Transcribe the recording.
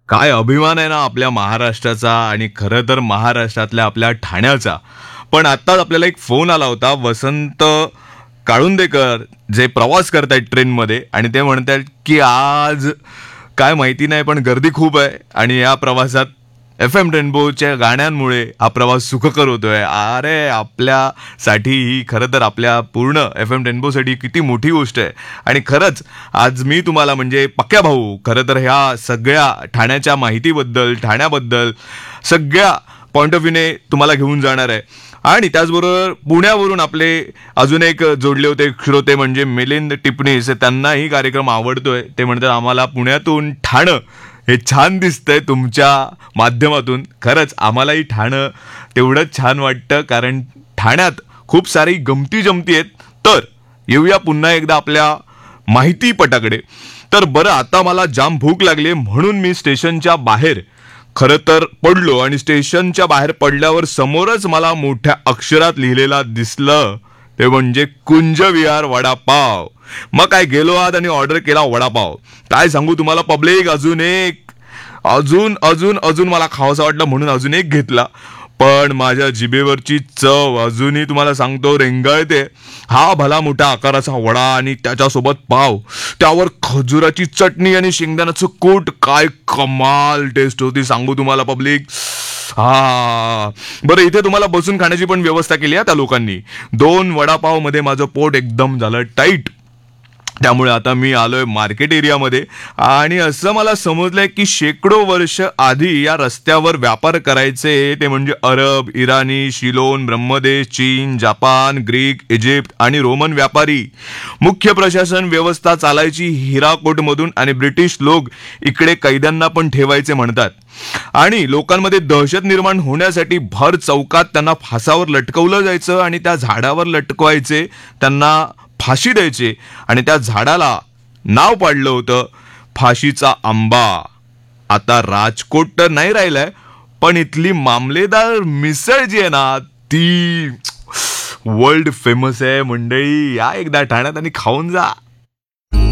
काय अभिमान आहे ना आपल्या महाराष्ट्राचा आणि खरं तर महाराष्ट्रातल्या आपल्या ठाण्याचा. पण आत्ताच आपल्याला एक फोन आला होता वसंत काळुंदेकर जे प्रवास करतायत ट्रेनमध्ये आणि ते म्हणतायत की आज काय माहिती नाही पण गर्दी खूप आहे आणि या प्रवासात FM रेनबोच्या गाण्यांमुळे हा प्रवास सुखकर होतोय. अरे आपल्यासाठी ही खरं तर आपल्या पूर्ण FM रेनबोसाठी किती मोठी गोष्ट आहे. आणि खरंच आज मी तुम्हाला म्हणजे पक्क्या भाऊ खरं तर ह्या सगळ्या ठाण्याच्या माहितीबद्दल ठाण्याबद्दल सगळ्या पॉइंट ऑफ व्ह्यूने तुम्हाला घेऊन जाणार आहे. आणि त्याचबरोबर पुण्यावरून आपले अजून एक जोडले होते श्रोते म्हणजे मिलिंद टिपणीस, त्यांनाही कार्यक्रम आवडतोय. ते म्हणतात आम्हाला पुण्यातून ठाणं हे छान दिसतंय तुमच्या माध्यमातून. खरंच आम्हालाही ठाणं तेवढंच छान वाटतं कारण ठाण्यात खूप सारी गमती जमती आहेत. तर येऊया पुन्हा एकदा आपल्या माहिती पटाकडे. तर बरं आता मला जाम भूक लागली म्हणून मी स्टेशनच्या बाहेर खरं तर पडलो आणि स्टेशनच्या बाहेर पडल्यावर समोरच मला मोठ्या अक्षरात लिहिलेला दिसलं ते म्हणजे कुंज विहार वडापाव. मग काय गेलो आत आणि ऑर्डर केला वडापाव. काय सांगू तुम्हाला पब्लिक, अजून मला खावासा वाटलं म्हणून अजून एक घेतला. पण माझ्या जिभेवरची चव अजूनही तुम्हाला सांगतो रेंगाळते. हा भला मोठा आकाराचा वडा आणि त्याच्यासोबत पाव, त्यावर खजुराची चटणी आणि शेंगदाण्याचं कूट, काय कमाल टेस्ट होती सांगू तुम्हाला पब्लिक. बरं इथे तुम्हाला बसून खाण्याची पण व्यवस्था केली आहे त्या लोकांनी. 2 वडापाव मध्ये माझं पोट एकदम झालं टाईट. त्यामुळे आता मी आलोय मार्केट एरियामध्ये आणि असं मला समजलंय की शेकडो वर्ष आधी या रस्त्यावर व्यापार करायचे ते म्हणजे अरब, इराणी, शिलोन, ब्रह्मदेश, चीन, जपान, ग्रीक, इजिप्त आणि रोमन व्यापारी. मुख्य प्रशासन व्यवस्था चालायची हिराकोटमधून आणि ब्रिटिश लोक इकडे कैद्यांना पण ठेवायचे म्हणतात. आणि लोकांमध्ये दहशत निर्माण होण्यासाठी भर चौकात त्यांना फासावर लटकवलं जायचं आणि त्या झाडावर लटकवायचे, त्यांना फाशी द्यायचे आणि त्या झाडाला नाव पाडलं होतं फाशीचा आंबा. आता राजकोट तर नाही राहिलाय पण इथली मामलेदार मिसळ जी आहे ना ती वर्ल्ड फेमस आहे मंडळी. या एकदा ठाण्यात आणि खाऊन जा.